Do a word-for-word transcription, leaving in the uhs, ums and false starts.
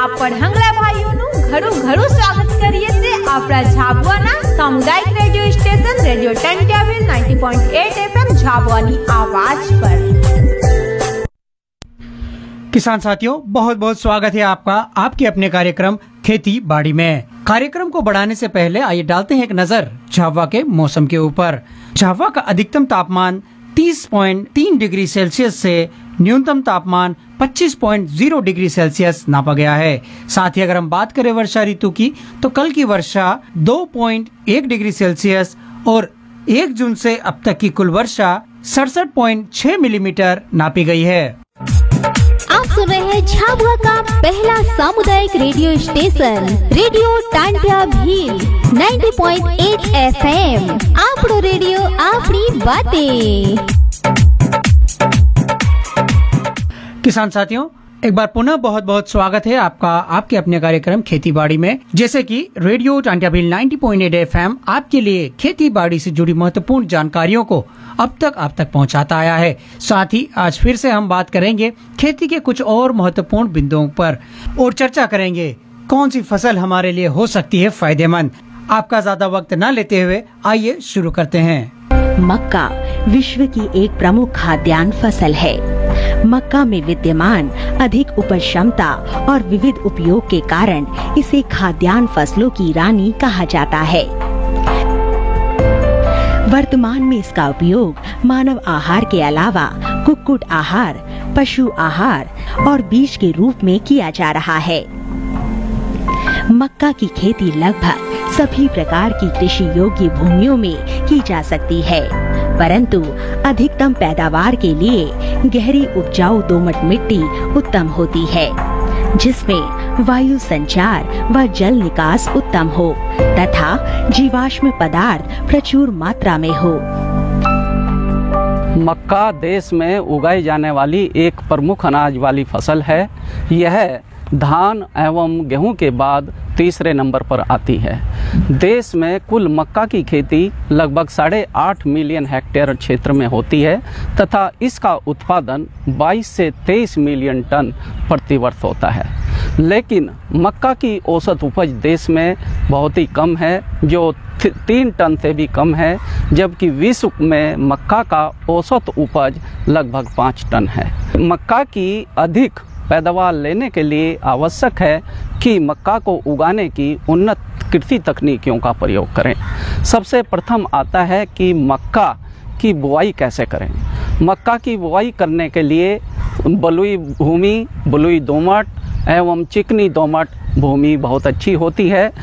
आप पढ़ंगला भाइयों नु घरू घरू स्वागत करिए से आपरा झाबुआ ना सामुदायिक रेडियो स्टेशन रेडियो टंट्याविल नब्बे पॉइंट आठ एफएम झाबुआनी आवाज पर। किसान साथियों, बहुत बहुत स्वागत है आपका आपके अपने कार्यक्रम खेती बाड़ी में। कार्यक्रम को बढ़ाने से पहले आइए डालते हैं एक नजर झाबुआ के मौसम के ऊपर। झाबुआ का अधिकतम तापमान तीस पॉइंट तीन डिग्री सेल्सियस से न्यूनतम तापमान पच्चीस पॉइंट शून्य डिग्री सेल्सियस नापा गया है। साथ ही अगर हम बात करें वर्षा ऋतु की, तो कल की वर्षा दो पॉइंट एक डिग्री सेल्सियस और एक जून से अब तक की कुल वर्षा सड़सठ पॉइंट छह मिलीमीटर नापी गई है। आप सुन रहे हैं झाबुआ का पहला सामुदायिक radio station radio Tantia Bhil नब्बे पॉइंट आठ एफएम। आपड़ो रेडियो आपनी बातें। किसान साथियों, एक बार पुनः बहुत बहुत स्वागत है आपका आपके अपने कार्यक्रम खेती बाड़ी में। जैसे कि रेडियो टांटियाभील नब्बे पॉइंट आठ एफएम आपके लिए खेती बाड़ी से जुड़ी महत्वपूर्ण जानकारियों को अब तक आप तक पहुंचाता आया है। साथ ही आज फिर से हम बात करेंगे खेती के कुछ और महत्वपूर्ण बिंदुओं पर और चर्चा करेंगे कौन सी फसल हमारे लिए हो सकती है फायदेमंद। आपका ज्यादा वक्त न लेते हुए आइए शुरू करते हैं। मक्का विश्व की एक प्रमुख खाद्यान्न फसल है। मक्का में विद्यमान अधिक उपज क्षमता और विविध उपयोग के कारण इसे खाद्यान्न फसलों की रानी कहा जाता है। वर्तमान में इसका उपयोग मानव आहार के अलावा कुक्कुट आहार, पशु आहार और बीज के रूप में किया जा रहा है। मक्का की खेती लगभग सभी प्रकार की कृषि योग्य भूमियों में की जा सकती है, परंतु अधिकतम पैदावार के लिए गहरी उपजाऊ दोमट मिट्टी उत्तम होती है, जिसमें वायु संचार व जल निकास उत्तम हो तथा जीवाश्म पदार्थ प्रचुर मात्रा में हो। मक्का देश में उगाई जाने वाली एक प्रमुख अनाज वाली फसल है। यह धान एवं गेहूं के बाद तीसरे नंबर पर आती है। देश में कुल मक्का की खेती लगभग साढ़े आठ मिलियन हेक्टेयर क्षेत्र में होती है तथा इसका उत्पादन बाईस से तेईस मिलियन टन प्रति वर्ष होता है। लेकिन मक्का की औसत उपज देश में बहुत ही कम है, जो तीन टन से भी कम है, जबकि विश्व में मक्का का औसत उपज लगभग पाँच टन है। मक्का की अधिक पैदावार लेने के लिए आवश्यक है कि मक्का को उगाने की उन्नत कृषि तकनीकियों का प्रयोग करें। सबसे प्रथम आता है कि मक्का की बुआई कैसे करें। मक्का की बुआई करने के लिए बलुई भूमि, बलुई दोमट एवं चिकनी दोमट भूमि बहुत अच्छी होती है।